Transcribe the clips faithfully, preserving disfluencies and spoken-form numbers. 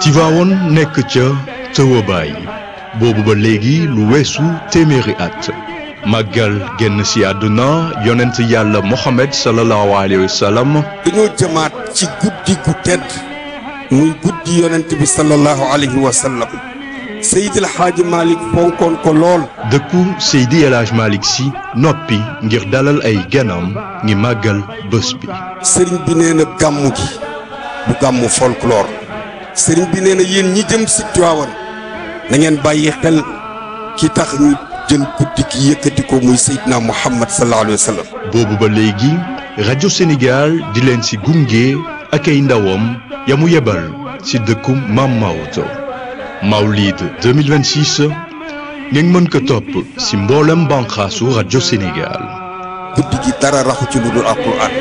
Tivaouane nekk ca tëwabaay boobu ba léegi lu weesu téeméeri at màggal génn si àdduna yonent yàlla Mohamed sallallahu alayhi wa sallam. dañoo jëmaat ci guddi gu tedd muy guddi yonent bi sallallahu alayhi wa sallam Seydi El Hadji Malick fonkoon ko lool. dëkku Seydi El Hadji Malick si noppi ngir dalal ay ganam ngi màggal bés bi. sëriñ bi nee na gàmmu gi bu gàmmu folklore sëriñ bi nee na yéen ñi jëm si Tivaouane na ngeen bàyyi xel ki tax ñu jël guddi gi yëkkati ko muy Seydina Muhammad sallallahu alayhi wa sallam. boobu ba léegi rajo Sénégal di leen si gunge ak ay ndawam ya mu yebal si dëkku Mam Maodo Mawlid deux mille vingt-six ngeen mën ko topp si mboolem banqaasu rajo Sénégal. guddi gi dara raxu ci lu dul Alxuraan.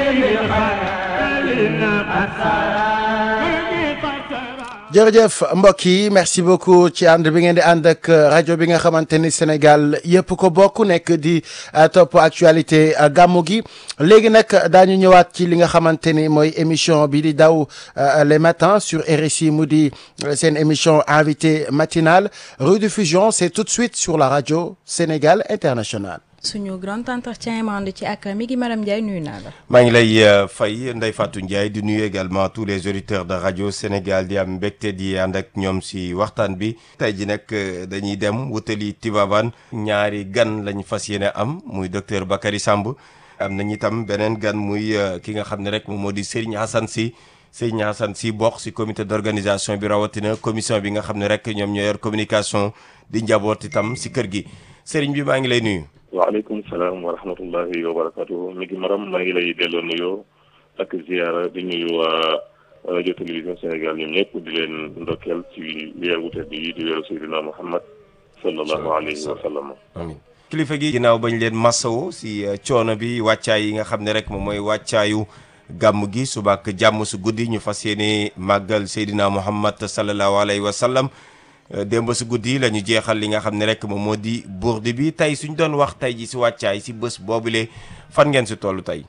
jërëjëf mbokk yi merci beaucoup ci ànd bi ngeen di ànd ak rajo bi nga xamante ni Sénégal yëpp ko bokk nekk di topp actualité gàmmu gi léegi nag daañu ñëwaat ci li nga xamante ni mooy émission bi di daw les matins sur R S I mu di seen émission invité matinal rediffusion c'est tout de suite sur la radio Sénégal International. suñu grand entretien mand ci ak mi ngi Maram Ndiaye nuyu naa la. maa ngi lay fay Ndeye Fatou Ndiaye di nuyu également tous les auditeurs de radio Sénégal di am mbégte di ànd ak ñoom si waxtaan bi tey ji nag dañuy dem wutali Tivaouane ñaari gan lañ fas yéene am muy docteur Bakary Samb am nañ itam beneen gan muy ki nga xam ne rek moom moo di Serigne Assane Sy Serigne Assane Sy bokk si comité d'organisation bi rawatina commission bi nga xam ne rek ñoom ñoo yor communication di njaboot itam si kër gi Serigne bi maa ngi lay nuyu. waaleykum salaam wa rahmatullahi wa barakatuh mi ngi maram maa ngi lay delloo nuyoo ak ziyaara di nuyu waa rajo télévision Sénégal ñoom ñëpp di leen ndokkeel ci weer wu tedd yi di weeru Seydina Muhammad sallallahu alayhi wa sallam. amiin kilifa gi ginnaaw bañ leen masawo si coono bi wàccaay yi nga xam ne rek moom mooy wàccaayu gàmm gi suba ak jàmm su guddi ñu fas yéene màggal Seydina Muhammad sallallahu alayhi wa sallam. démb si guddi la ñu jeexal li nga xam ne rek moom moo di bourde bi tey suñ doon wax tey ji si wàccaay si bés boobule fan ngeen si toll tey.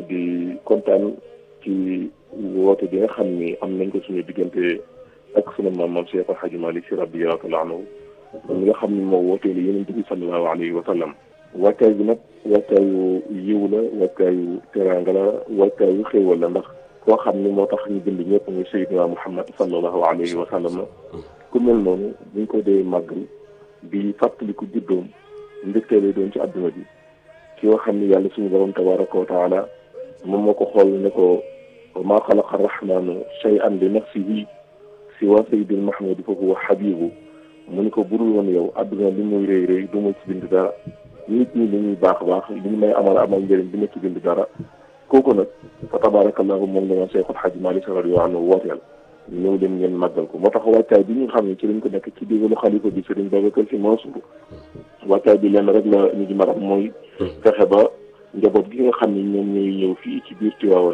di kontaan ci woote bi nga xam ni am nañ ko suñu diggante ak sunu maam maam Cheikh El Hadji Malick Sy radiyallahu ta'ala anhu mi nga xam ni moo wootee li Yonent bi sallallahu alayhi wa sallam. wàccaay bi nag wàccaayu yiw la wàccaayu teraanga la wàccaayu xéewal la ndax koo xam ni moo tax ñu bind ñëpp muy Seydina Muhammad sallallahu alayhi wa sallam. ku mel noonu buñ ko dee màggal di fàttaliku juddoom mbégte lay doon ci àdduna bi ki nga xam ni yàlla suñu borom tabaraka wa taala moom moo ko xool ne ko maa xalaqa arrahmanu shay'an li nafsihi siwa sayyidil mahmudi fa huwa habibu mu ni ko budul woon yow àdduna li muy rëy rëy du ma ci bind dara nit ñi li ñuy baax baax li ñu may amal amal njëriñ du ma ci bind dara kooku nag fa tabarakallahu moom la ma Seexul Hajji Maalik radiyallahu anhu wooteel ñëw leen ngeen màggal ko moo tax wàccaay bi ñu xam ne ci lañ ko nekk ci digalu xalifa bi Serigne Babacar Sy Mansour wàccaay bi lenn rek la ñu di maram mooy fexe ba njaboot gi nga xam ne ñoom ñooy ñëw fii ci biir Tivaouane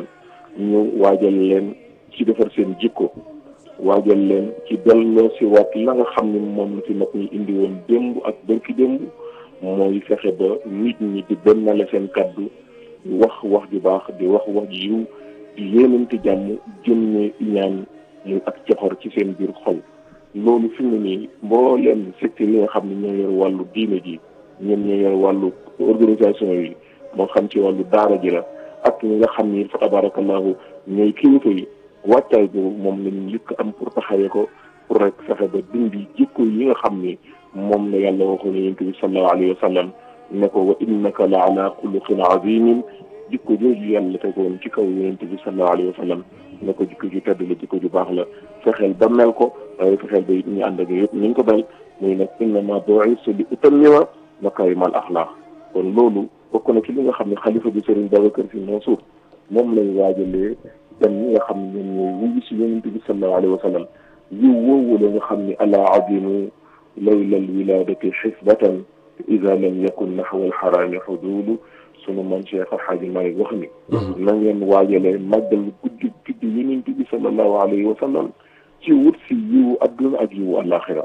ñu waajal leen ci defar seen jikko waajal leen ci delloo si waat la nga xam ne moom la fi mag ñi indi woon démb ak bërki démb mooy fexe ba nit ñi di bennale seen kaddu di wax wax ju baax di wax wax ju yiw di yéenante jàmm jëmme ñaan muy ak coxor ci seen biir xol loolu fi mu ne nii mbooleem secteur yi nga xam ne ñoo yor wàllu diine ji ñoom ñoo yor wàllu organisation yi moo xam ci wàllu daara ji la ak ñi nga xam ni fa tabarakallahu ñooy kilifa yi wàccaay boobu moom lañu njëkk am pour taxawee ko pour rek fexe ba dindi jikko yi nga xam ni moom la yàlla waxoon yonent bi sallallahu alayhi wa sallam ne ko wa innaka la ala xuluqin azimin jikko jooju yàlla tegoon ci kaw yonent bi sallallahu alayhi wa sallam ne ko jikko ju tedd la jikko ju baax la fexeel ba mel ko waaye fexeel ba it ñu ànd ak yëpp ñu ngi ko mel muy nag innama bu'ithtu li utammima makaarimal axlaaq kon loolu bokk na ci li nga xam ne xalifa bi Serigne Babacar Sy Mansour moom lay waajalee gan ñi nga xam ne ñoom ñooy wuyu si yonent bi sallallahu alayhi wa sallam yiw woowu la nga xam ne ala adimu laylal wiladati xisbatan ida lam yakun naxwa alxaraami xuduulu sunu man Cheikh El Hadji Malick wax ni na ngeen waajalee màggal guddi guddi yonent bi sallallahu alayhi wa sallam ci wut si yiwu adduna ak yiwu àllaaxira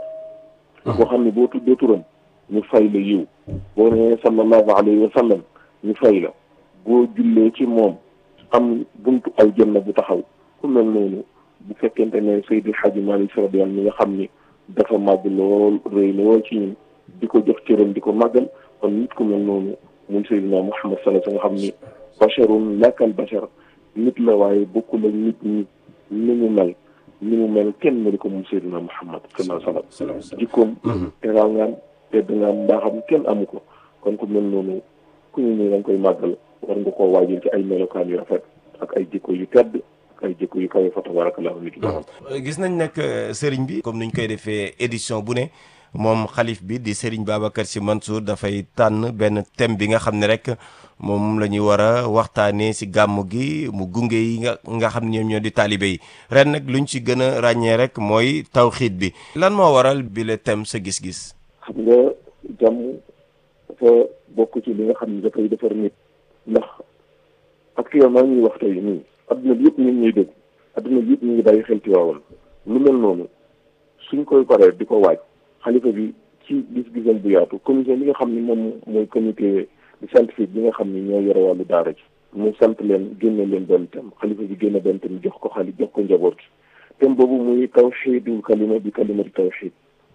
boo xam ne boo tuddee turam ñu fay la yiw boo nee sallallahu alayhi wa sallam ñu fay la boo jullee ci moom am buntu aljanna bu taxaw ku mel noonu bu fekkente ne Seydi Hadji Malick Sy radiyallahu anhu mi nga xam ni dafa màgg lool rëy lool ci ñun di ko jox cëram di ko màggal kon nit ku mel noonu moom Seydina Muhammad sallallahu alayhi wa sallam nga xam ni basharun lakal bashar nit la waaye bokkul ak nit ñi ni mu mel ni mu mel kenn melu ko moom Seydina Muhammad sallallahu alayhi wa sallam jikkoom teraangaam tedd ngaam mbaaxam kenn amu ko kon ku mel noonu ku ñu ñëw nga koy màggal war nga koo waajal ci ay melokaan yu rafet ak ay jikko yu tedd ak ay jikko yu kawe fa tabarakallahu nit ki gis nañ nag sëriñ bi comme niñ koy defee édition bu ne moom xalif bi di Serigne Babacar Sy Mansour dafay tànn benn thème bi nga xam ne rek moom la ñu war a waxtaanee si gàmmu gi mu gunge yi nga nga xam ne ñoom ñoo di taalibe yi ren nag luñ ci gën a ràññee rek mooy tawxiid bi lan moo waral bi le thème sa gis-gis. xam nga jàmm dafa bokk ci li nga xam ne dafay defar nit ndax actuellement ñuy wax tey nii adduna bi yëpp ñu ngi ñuy dégg adduna bi yëpp ñu ngi bàyyi xel ci waawoon lu mel noonu suñ koy paree di ko waaj xalifa bi ci gis-gisam bu yaatu commission bi nga xam ni moom mooy comité scientifique bi nga xam ni ñoo yore wàllu daara ji mu sant leen génne leen benn thème xalifa bi génne benn thème jox ko xali jox ko njaboot gi thème boobu muy tawxiidul kalima bi kalimati tawxiid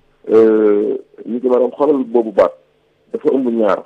ñu ci maanaam xoolal boobu baat dafa ëmb ñaar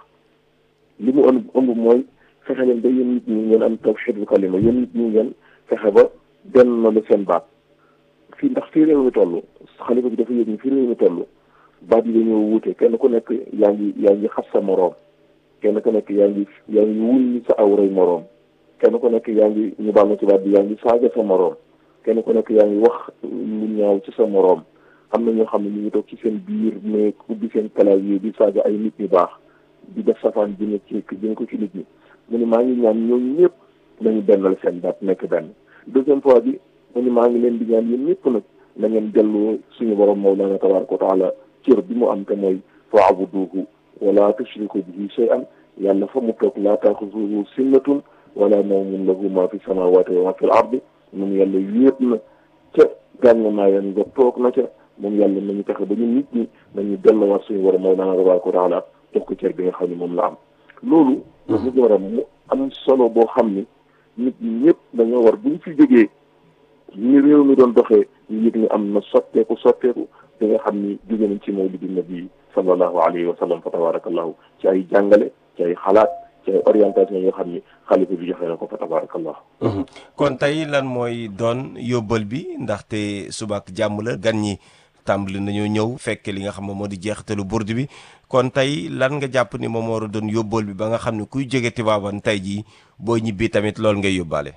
li mu ëmb ëmb mooy fexe leen ba yéen nit ñi ngeen am tawxiidul kalima yéen nit ñi ngeen fexe ba benn na lu seen baat fii ndax fii réew mi toll xalifa bi dafa yëg ni fii réew mi toll baat yi dañoo wuute kenn ku nekk yaa ngi yaa ngi xas sa moroom kenn ku nekk yaa ngi yaa ngi wulli sa awray moroom kenn ku nekk yaa ngi ñu baal ma ci baat bi yaa ngi saaga sa moroom kenn ku nekk yaa ngi wax lu ñaaw ci sa moroom am na ñoo xam ne ñu ngi toog ci seen biir mais ubbi seen clavier di saaga ay nit ñu baax di def safaan bi ne ci jëme ko ci nit ñi mu ni maa ngi ñaan ñooñu ñëpp nañu bennal seen baat nekk benn deuxième fois bi mu ni maa ngi leen di ñaan yéen ñëpp nag na ngeen delloo suñu borom Mawlana tabaraka wa taala cër bi mu am te mooy fa'buduhu wala tushriku bihi shay'an yàlla fa mu toog laa taaxuzuhu sinnatun wala nawmun lahu ma fi samawati wa ma fi l ardi moom yàlla wéet na ca gànga naayeen nga toog na ca moom yàlla nañu taxe ba ñun nit ñi nañu delluwaat suñu borom Mawlana tabaraka wa taala jox ko cër bi nga xam ne moom la am loolu ñu ci war a mu am solo boo xam ni nit ñi ñëpp dañoo war buñ fi jógee ni réew mi doon doxee ñu yëg ni am na sotteeku sotteeku da nga xam ni jóge nañ ci mawlidi nabi sallallahu alayhi wa sallam fa tabarakallahu ci ay jàngale ci ay xalaat ci ay orientation yoo xam ni xalifa bi joxe na ko fa tabarakallahu kon tey lan mooy doon yóbbal bi ndaxte subaak jàmm la gan ñi tàmbali nañoo ñëw fekk li nga xam ne moo di jeexitalu burdu bi kon tey lan nga jàpp ni moom war a doon yóbbal bi ba nga xam ne kuy jóge Tivaouane tey jii boo ñibbi tamit loolu ngay yóbbaale.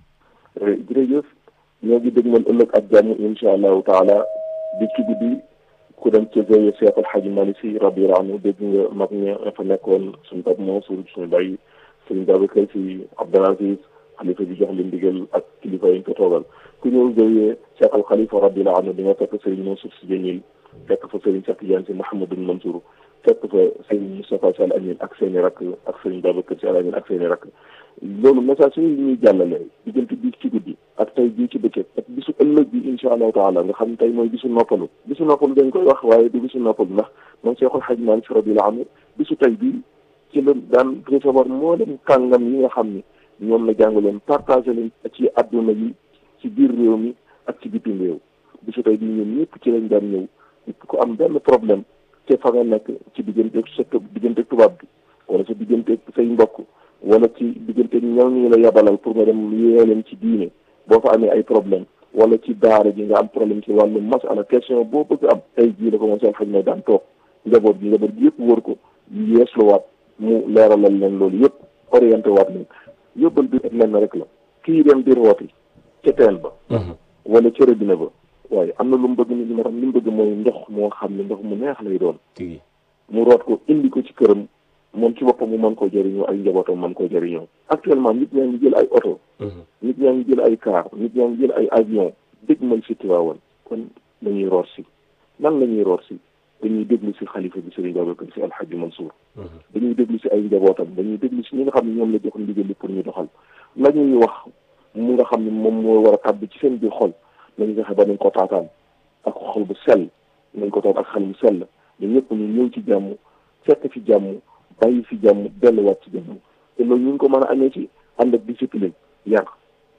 jërëjëf ñoo ngi dégg man ëllëg ak jàmm incha allahu taala di ci guddi ku dem ca zawiya Cheikh El Hadji Malick Sy radiyallahu anhu dégg nga mag ña fa nekkoon suñu Pape Mansour suñu bàyyi suñu Babacar Sy Abdoul Aziz xalifa bi jox leen ndigal ak kilifa yi ñu ko toogal ku ñëw zawiya Cheikh Al Khalifa radiyallahu anhu di nga fekk Serigne Mansour Sy Djamil fekk fa Serigne Cheikh Tidiane Sy Mouhamadou Mansour fekk fa Serigne Moustapha Sy Al Amine ak seeni rakk ak Serigne Babacar Sy Al Amine ak seeni rakk loolu message yi ñuy jàllale diggante bii ci guddi ak tey bii ci bëccëg ak bisu ëllëg bi incha allahu taala nga xam ne tey mooy bisu noppalu bisu noppalu dañ koy wax waaye du bisu noppalu ndax moom Cheikhul Hadji Malick Sy radiyallahu anhu bisu tey bii ci la daan recevoir moo leen kàngam yi nga xam ni ñoom la jàngaloon partagé leen ci adduna yi ci biir réew mi ak ci bitim réew bisu tey bii ñoom ñëpp ci lañ daan ñëw ku am benn problème te fa nga nekk ci diggante sa diggante tubaab bi wala sa diggante say mbokk wala ci diggante ñaw ñu la yabalal pour nga dem yee leen ci diine boo fa amee ay problème wala ci daara ji nga am problème ci wàllu masala question boo bëgg am tey jii la ko moom seen xaj may daan toog njaboot bi njaboot bi yëpp wër ko yeesluwaat mu leeralal leen loolu yëpp orienté waat leen yóbbal bi lenn rek la kii dem di rooti ca teen ba wala ca robinet ba waaye am na lu mu bëgg ni li ma xam li mu bëgg mooy ndox moo xam ne ndox mu neex lay doon mu root ko indi ko ci këram moom ci boppam mu mën koo jëriñoo ay njabootam mën koo jëriñoo actuellement nit ñaa ngi jël ay oto nit ñaa ngi jël ay car nit ñaa ngi jël ay avion dégg man si Tivaouane kon dañuy root si nan la ñuy root si dañuy déglu si xalifa bi Serigne Babacar Sy Al Hadji Mansour dañuy déglu si ay njabootam dañuy déglu si ñi nga xam ne ñoom la jox ndigal li pour ñu doxal la ñuy wax mu nga xam ne moom moo war a tàbbi ci seen biir xol nañu fexe ba nañ ko taataan ak xol bu sell nañ ko toog ak xel bu sell ñu ñëpp ñu ñëw ci jàmm fekk fi jàmm bàyyi fi jàmm delluwaat ci jàmm te loolu ñu ngi ko mën a amee ci ànd ak discipline yar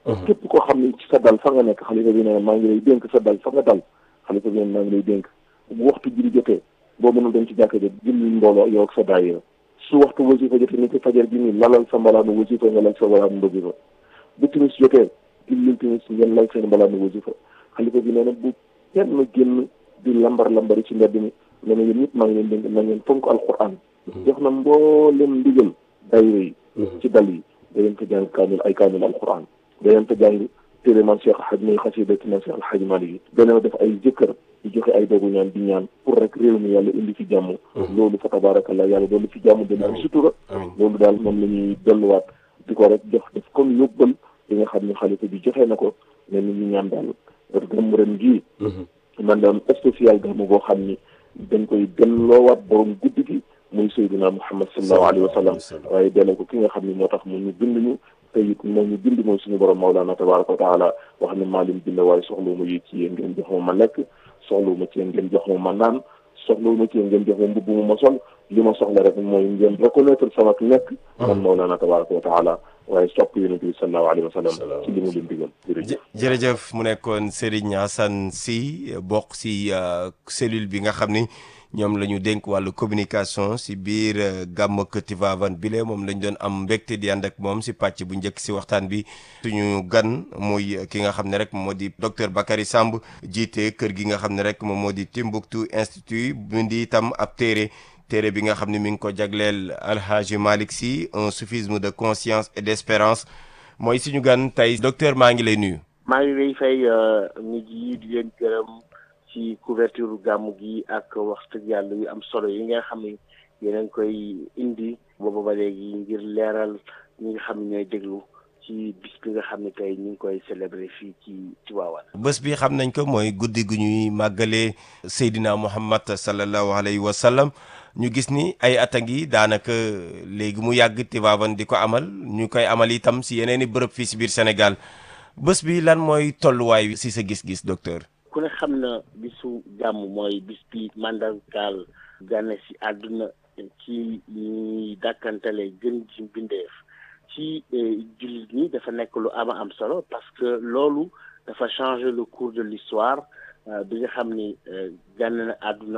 képp koo xam ne ci sa dal fa nga nekk xalifa bi ne maa ngi lay dénk sa dal fa nga dal xalifa bi ne maa ngi lay dénk bu waxtu julli jotee boo mënul dem ci jàkka ja julli mbooloo yow ak sa daayira su waxtu wasifa jotee ni ko fajar gi nii lalal sa mbalaanu wasifa nga lal sa mbalaanu wasifa bu timis jotee jullil timis ngeen lal seen mbalaanu wasifa xalifa bi nee na bu kenn génn di lambar lambari ci mbedd mi nee na yéen ñëpp maa ngi leen dénk na ngeen fonk alquran jox na mboolem ndigal daayira yi ci dal yi da leen ko jàng kaamil ay kaamil alquran da leen ko jàng téere maam Cheikh Hadj muy xasida ci maam Cheikh Alhaji Malick yi dana def ay jëkkër di joxe ay dogu ñaan di ñaan pour rek réew mi yàlla indi fi jàmm loolu fa tabarakallah yàlla doolu fi jàmm dana am sutura loolu daal moom la ñuy delluwaat di ko rek jox def comme yóbbal li nga xam ne xalifa bi joxe na ko ne ni ñu ñaan daal gàmmu ren gii man daam spécial gàmmu boo xam ni dañ koy delloowaat borom guddi gi muy Seydina Muhammad sallallahu alayhi wa sallam waaye delloo ko ki nga xam ne moo tax mu ñu bind ñu te it moom ñu bind mooy suñu borom Mawlana tabaraka wa taala wax ne maa leen bind waaye soxla ma yi ci yéen ngeen jox ma ma lekk soxla ma ci yéen ngeen jox ma ma naan soxla ma ci yéen ngeen jox ma mbubb mu ma sol li ma soxla rek mooy ngeen reconnaître sama nekk man Mawlana tabaraka wa taala waaye sopp yonent bi sallallahu alayhi wa sallam ci li mu leen digal jërëjëf jërëjëf mu nekkoon Serigne Assane Sy bokk si cellule bi nga xam ni ñoom la ñu dénk wàllu communication si biir gàmmug Tivaouane bile moom lañ doon am mbégte di ànd ak moom si pàcc bu njëkk si waxtaan bi suñu gan muy ki nga xam ne rek moo di docteur Bakary Samb jiite kër gi nga xam ne rek moom moo di Timbuktu Institut mu di itam ab téere téere bi nga xam ne mi ngi ko jagleel Alhaji Malick Sy un soufisme de conscience et d'espérance mooy suñu gan tey docteur maa ngi lay nuyu. maa ngi lay fay nit yi di leen gërëm ci couverture gàmmu gi ak wax dëgg yàlla yu am solo yi nga xam ne yéen a ngi koy indi booba ba léegi ngir leeral ñi nga xam ne ñooy déglu ci bis bi nga xam ne tey ñu ngi koy célébrer fii ci Tivaouane. bés bi xam nañ ko mooy guddi gu ñuy màggalee Seydina Muhammad sallallahu alayhi wa sallam ñu gis ni ay at a ngi daanaka léegi mu yàgg Tivaouane di ko amal ñu koy amal itam si yeneen i bërëb fii si biir Sénégal bés bi lan mooy tolluwaay si sa gis-gis docteur. ku ne xam na bisu gàmm mooy bis bi mandargaal gane si àdduna ci ñuy dàkkantale gën ci mbindeef ci jullit ñi dafa nekk lu ama am solo parce que loolu dafa changer le cours de l'histoire bi nga xam ni gane na àdduna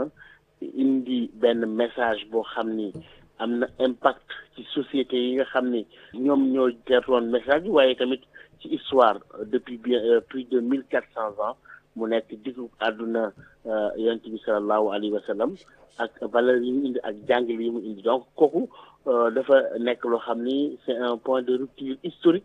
indi benn message boo xam ni am na impact ci société yi nga xam ni ñoom ñoo gertoon message bi waaye tamit ci histoire depuis bien plus de mille quatre cents ans mu nekk diggu àdduna yonent bi sallallahu alayhi wa sallam ak valeur yi mu indi ak jàngale yi mu indi donc kooku dafa nekk loo xam ni c'est un point de rupture historique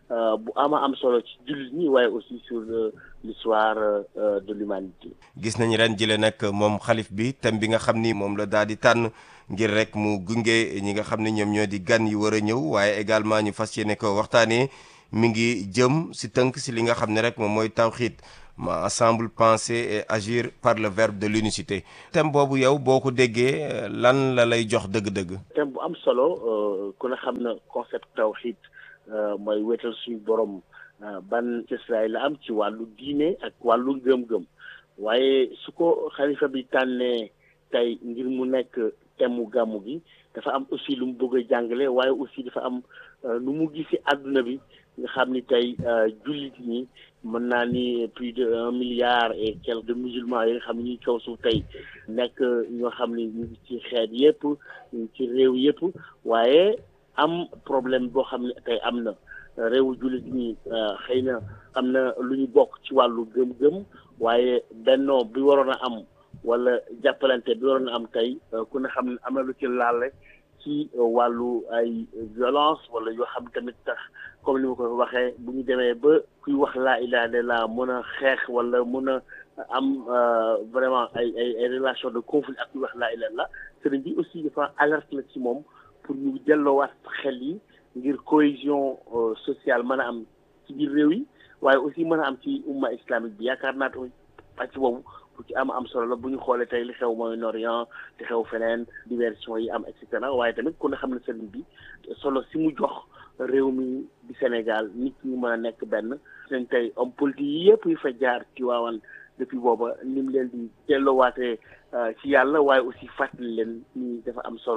bu ama am solo ci jullit ñi waaye aussi sur l'histoire de l'humanité. gis nañ ren jële nag moom xalif bi thème bi nga xam ni moom la daal di tànn ngir rek mu gunge ñi nga xam ne ñoom ñoo di gan yi war a ñëw waaye également ñu fas yéene ko waxtaanee mi ngi jëm si tënk si li nga xam ne rek moom mooy tawxiid ma ensemble penser et agir par le verbe de l'unicité thème boobu yow boo ko déggee lan la lay jox dëgg-dëgg. thème bu am solo ku ne xam na concept tawxiid mooy wéetal suñu borom ban cëslaay la am ci wàllu diine ak wàllu gëm-gëm waaye su ko xalifa bi tànnee tey ngir mu nekk thème mu gàmmu gi dafa am aussi lu mu bëgg a jàngale waaye aussi dafa am nu mu gisi àdduna bi nga xam ni tey jullit ñi mën naa ni plus de un milliard et quelques de musulmans yi nga xam ni ñuy kaw suuf tey nekk ñoo xam ni ñu ngi ci xeet yëpp ñu ngi ci réew yëpp waaye am problème boo xam ne tey am na réewu jullit ñi xëy na am na lu ñu bokk ci wàllu gëm-gëm waaye bennoo bi waroon a am wala jàppalante bi waroon a am tey ku ne xam ne am na lu ci laale ci wàllu ay violence wala yoo xam tamit tax comme ni ma ko waxee bu ñu demee ba kuy wax laa ilaaha illallaah mën a xeex wala mën a am vraiment ay ay ay relation de conflit ak kuy wax laa ilaaha illallaah sëriñ bi aussi dafa alerte la ci moom pour ñu delloowaat xel yi ngir cohésion sociale mën a am ci biir réew yi waaye aussi mën a am ci umma islamique bi yaakaar naa tamit pàcc boobu bu ci am am solo la bu ñu xoolee tey li xew Moyen-Orient li xew feneen diversion yi am et cetera waaye tamit ku ne xam ne sëriñ bi solo si mu jox réew mi di Sénégal nit ñi mën a nekk benn seen tey homme politique yi yëpp yu fa jaar ci waawan depuis booba ni mu leen di delloowaatee ci yàlla waaye aussi fàttali leen ni dafa am solo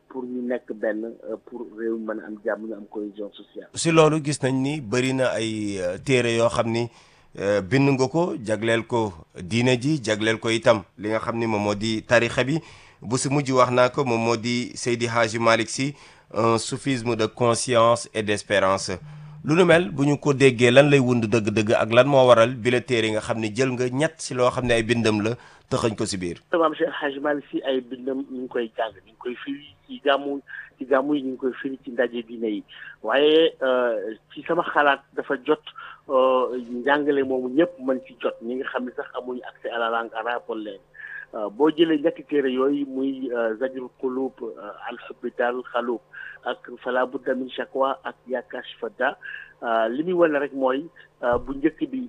pour ñu nekk benn pour réew mi mën a am jàmm ñu am cohésion sociale. si loolu gis nañ ni bëri na ay téere yoo xam ni bind nga ko jagleel ko diine ji jagleel ko itam li nga xam ni moom moo di tarixa bi bu si mujj wax naa ko moom moo di Seydi Hadji Malick Sy un soufisme de conscience et d'espérance lu nu mel bu ñu ko déggee lan lay wund dëgg-dëgg ak lan moo waral bi la téere nga xam ni jël nga ñett si loo xam ne ay bindam la tëxañ ko si biir. maam Cheikh Hadji Malick Sy ay bindam ñu ngi koy jàng ñu ngi koy firi ci gàmmu ci gàmmu yi ñu ngi koy firi ci ndaje diine yi waaye ci sama xalaat dafa jot njàngale moomu ñëpp mën ci jot ñi nga xam ne sax amuñu accès à la langue arabe wala leen boo jëlee ñetti téere yooyu muy Zajrul Qulub al hubbi daarul xalub ak Fala budda min shakwa ak Ya Kashifa Da li muy wane rek mooy bu njëkk bi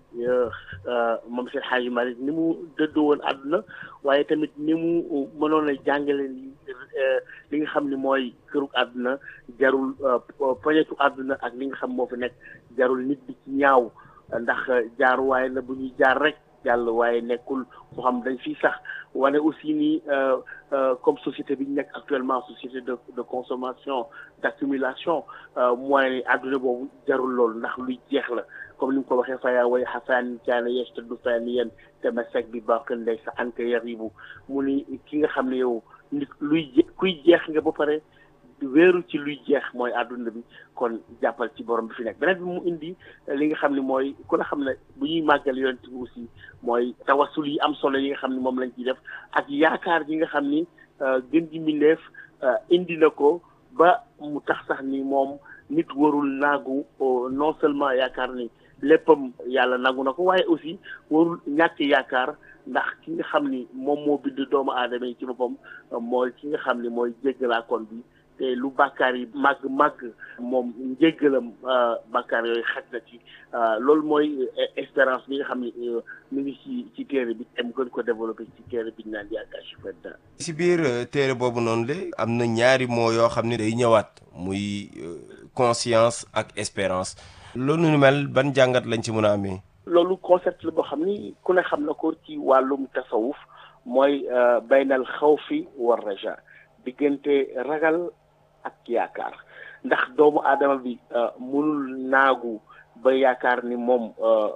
moom Cheikh Hadji Malick ni mu dëddoo woon àdduna waaye tamit ni mu mënoon a jàngale li nga xam ni mooy këru àdduna jarul poñetu àdduna ak li nga xam moo fi nekk jarul nit bi ci ñaaw ndax jaaruwaay la bu ñuy jaar rek jàll waaye nekkul moo xam dañ fii sax wane aussi ni comme société bi ñu nekk actuellement société de de consommation d'accumulation mooy àdduna boobu jarul loolu ndax luy jeex la comme ni mu ko waxee faya way xafaan kaana yastadu faniyan tamasak bi baqin laysa anka yaribu mu ni ki nga xam ne yow nit luy kuy jeex nga ba pare wéeru ci luy jeex mooy àdduna bi kon jàppal ci borom bi fi nekk beneen bi mu indi li nga xam ne mooy ku la xam ne bu ñuy màggal yonent bi aussi mooy tawasul yi am solo yi nga xam ne moom lañ ciy def ak yaakaar yi nga xam ni gën ji mbindeef indi na ko ba mu tax sax ni moom nit warul naagu non seulement yaakaar ni léppam yàlla nangu na ko waaye aussi warul ñàkk yaakaar ndax ki nga xam ni moom moo bind doomu aadama yi ci boppam mooy ki nga xam ni mooy jéggalaakoon bi te lu bàkkaar yi màgg màgg moom njéggalam bàkkaar yooyu xaj na ci loolu mooy espérance bi nga xam ni mu ngi ci ci téere bi am gën ko développé ci téere bi ñu naan Ya Kashifa Da. si biir téere boobu noonu le am na ñaari moo yoo xam ne day ñëwaat muy conscience ak espérance loolu nu mel ban jàngat lañ ci mën a amee. loolu concept la boo xam ni ku ne xam na ko ci wàllum tasawuf mooy baynal xawfi war raja diggante ragal ak yaakaar ndax doomu aadama bi mënul naagu ba yaakaar ni moom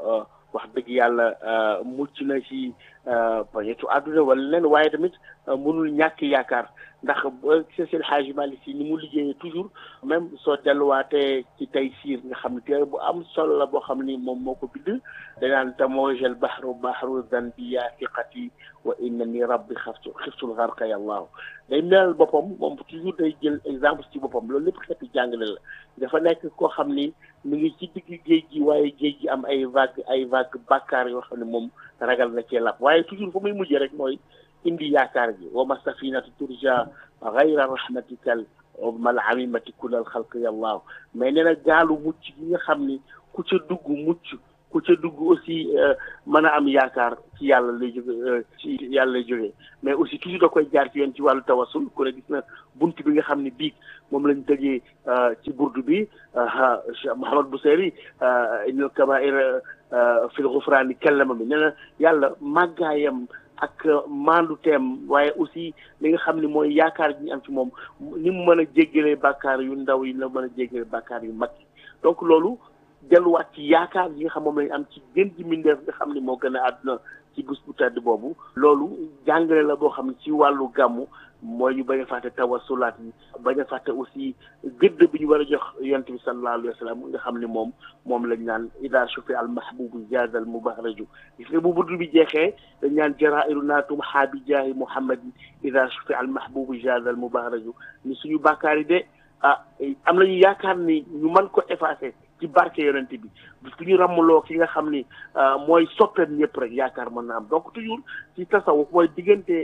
wax dëgg yàlla mucc na ci pañetu àdduna wala leen waaye tamit mënul ñàkk yaakaar ndax Seydi Hadji Malick Sy ni mu liggéeyee toujours même soo delluwaatee ci Taysiir nga xam ne téere bu am solo la boo xam ni moom moo ko bind danaan tamoojal bahru bahru zanbi yaa thiqati wa innani rabbi xaftu xiftul gharqa yallaahu day melal boppam moom toujours day jël exemple ci boppam loolu lépp xeeti jàngale la dafa nekk koo xam ni mu ngi ci digg géej gi waaye géej gi am ay vague ay vague bàkkaar yoo xam ne moom ragal na cee lap waaye toujours fa muy mujjee rek mooy indi yaakaar gi wa ma safinatu turja ghayra rahmatikal mal amimati kulal xalq yallaahu mais nee na gaalu mucc gi nga xam ni ku ca dugg mucc ku ca dugg aussi mën a am yaakaar ci yàlla lay jóge ci yàlla lay jógee mais aussi toujours da koy jaar ci yoon ci wàllu tawasul ku ne gis na bunt bi nga xam ne biig moom lañ tëjee ci burdu bi Cheikh Mouhamad Bousayri innal kabaa'ira fil ghufraani kallama bi nee na yàlla màggaayam ak maandu teem waaye aussi li nga xam ne mooy yaakaar gi ñu am ci moom ni mu mën a jéggalee bàkkaar yu ndaw yi la mën a jéggalee bàkkaar yu mag yi donc loolu delluwaat ci yaakaar yi nga xam moom lañu am ci gën ji mbindeef nga xam ne moo gën a àdduna ci bés bu tedd boobu loolu jàngale la boo xam ne ci wàllu gàmmu mooy ñu bañ a fàtte tawasulaat yi bañ a fàtte aussi gëdd bi ñu war a jox yonent bi sallallahu alayhi wa sallam nga xam ne moom moom lañ naan ida shufi al mahbubu jaadal mubahraju gis nga bu buddu bi jeexee dañ naan jarairu naatum xaabi jaahi muhammadin ida shufi al mahbubu jaadal mubahraju ni suñu bàkkaar yi de ah am nañu yaakaar ni ñu mën ko effacer ci barke yonent bi bis bu ñu ràmmloo ki nga xam ni mooy soppeem ñëpp rek yaakaar mën na am donc toujours ci tasawuf mooy diggante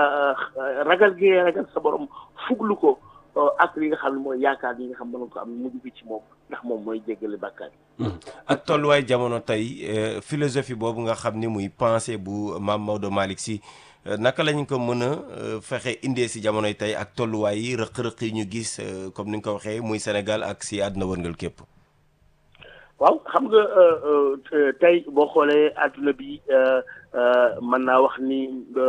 ragal gi ragal sa borom fuglu ko ak li nga xam ne mooy yaakaar yi nga xam mën ko am mujj bi ci moom ndax moom mooy jéggale bàkkaar yi. ak tolluwaay jamono tey philosophie boobu nga xam ni muy pensée bu Maam Maodo Malick Sy naka lañ ko mën a fexe indee si jamonoy tey ak tolluwaay yi rëq-rëq yi ñu gis comme ni nga ko waxee muy Sénégal ak si àdduna wërngal képp. waaw xam nga tey boo xoolee àdduna bi mën naa wax ni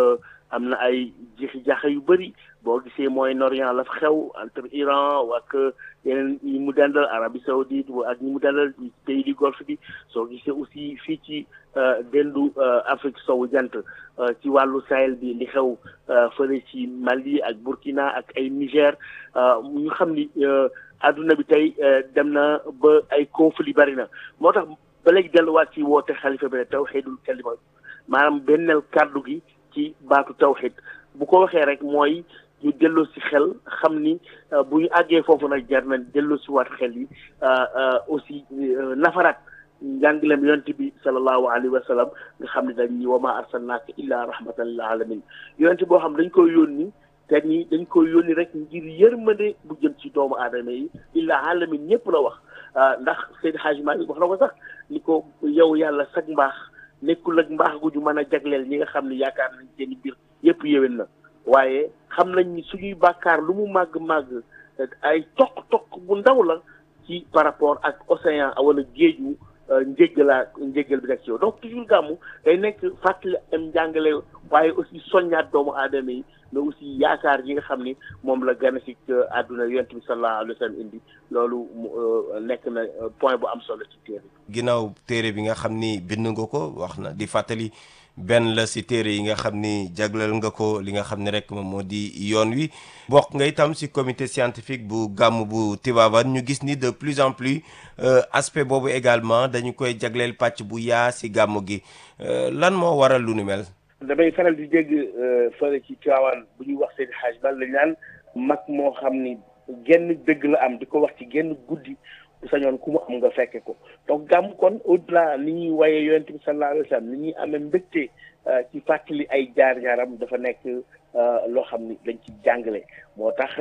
am na ay jeexi jaaxa yu bëri boo gisee Moyen-Orient la fa xew entre Iran ak yeneen ñi mu dendal Arabie Saoudite ak ñi mu dendal pays du Golfe bi soo gisee aussi fii ci dendu Afrique sowu jant ci wàllu Sahel bi li xew fële ci Mali ak Burkina ak ay Niger ñu xam ni adduna bi tey dem na ba ay conflit bari na moo tax ba léegi delluwaat ci woote xalifa bi ne tawxiidul kalima maanaam benneel kàddu gi ci baatu tawxiid bu ko waxee rek mooy ñu delloo si xel xam ni bu ñu àggee foofu nag jar na delloo si waat xel yi aussi nafaraat njàngaleem yonent bi sallallahu alayhi wa sallam nga xam ne dañ ñi wa maa arsalnaaka illaa rahmatan lil alamin yonent boo xam dañ koy yónni te ni dañ koy yónni rek ngir yërmande bu jëm ci doomu aadama yi illaa alamin ñëpp la wax ndax Seydi Hadji Malick wax na ko sax ni ko yow yàlla sag mbaax nekkul ak mbaax gu ñu mën a jagleel ñi nga xam ne yaakaar nañ seen mbir yëpp yéwén na waaye xam nañ ni suñuy bàkkaar lu mu màgg màgg ay toq toq bu ndaw la ci par rapport ak océan wala géeju njéggalaa njéggal bi nekk ci yow donc toujours gàmmu day nekk fàttali am njàngale waaye aussi soññaat doomu aadama yi mais aussi yaakaar yi nga xam ni moom la gane si àdduna yonent bi sallallahu alayhi wa sallam indi loolu nekk na point bu am solo ci téere bi. ginnaaw téere bi nga xam ni bind nga ko wax na di fàttali benn la si téere yi nga xam ni jagleel nga ko li nga xam ne rek moom moo di yoon wi bokk nga itam si comité scientifique bu gàmm bu Tivaouane ñu gis ni de plus en plus aspect boobu également dañu koy jagleel pàcc bu yaa si gàmm gi lan moo waral lu ni mel. damay faral di dégg fële ci Tivaouane bu ñuy wax Seydi Hadji Bal lañ naan mag moo xam ni genn dëgg la am di ko wax ci genn guddi bu sañoon ku mu am nga fekke ko donc gàmm kon au delà ni ñuy wayee yonent bi sallallahu alayhi wa sallam ni ñuy amee mbégte ci fàttali ay jaar-jaaram dafa nekk loo xam ni dañ ci jàngale moo tax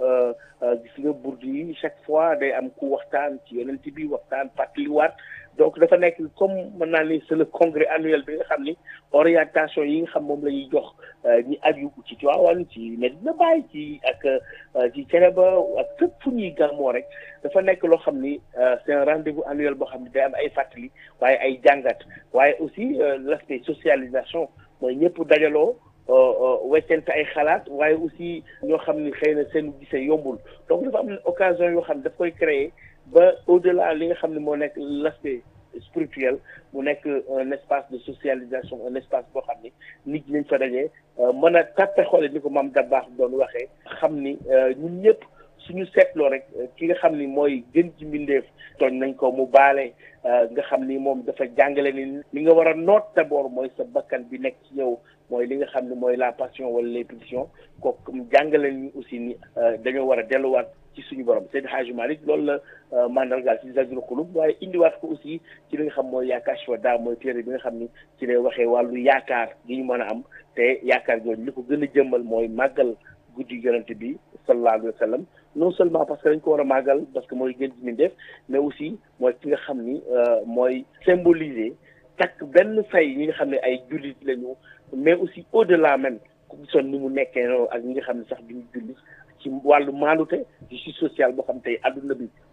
gis nga burdu yi chaque fois day am ku waxtaan ci yonent bi waxtaan fàttaliwaat donc dafa nekk comme mën naa ni c'est le congrès annuel bi nga xam ni orientation yi nga xam moom la ñuy jox ñi aju ci Tivaouane ci Medina Baye ci ak ci Thiénaba ak fépp fu ñuy gàmmoo rek dafa nekk loo xam ni c'est un rendez-vous annuel boo xam ni day am ay fàttali waaye ay jàngat waaye aussi l'aspect socialisation mooy ñëpp dajaloo weccante ay xalaat waaye aussi ñoo xam ni xëy na seen gisee yombul donc dafa am occasion yoo xam ne daf koy créer ba au-delà li nga xam ne moo nekk l'aspect spirituel mu nekk un espace de socialisation un espace boo xam ni nit ñi nañ fa dajee mën a tàppe xoole ni ko maam Dabakh doon waxee xam ni ñun ñëpp suñu seetloo rek ki nga xam ni mooy gën ci mbindeef tooñ nañ ko mu baale nga xam ni moom dafa jàngale ni li nga war a noot d'abord mooy sa bakkan bi nekk ci yow mooy li nga xam ne mooy la passion wala les pulsions kooku jàngale ni aussi ni dañoo war a delluwaat ci suñu borom Seydi Hadji Malick loolu la mandargaal ci Zajrul Qulub waaye indiwaat ko aussi ci li nga xam mooy yaakaar fa daa mooy téere bi nga xam ni ci lay waxee wàllu yaakaar gi ñu mën a am te yaakaar jooju li ko gën a jëmmal mooy màggal guddi yonent bi sallallahu alayhi wa sallam non seulement parce que dañ ko war a màggal parce que mooy gën ci mindeef mais aussi mooy ki nga xam ni mooy symboliser takk benn say ñi nga xam ne ay jullit lañu mais aussi au-delà même ku gisoon ni mu nekkee noonu ak ñi nga xam ne sax duñu jullit ci wàllu maanute justice sociale boo xam tey adduna bi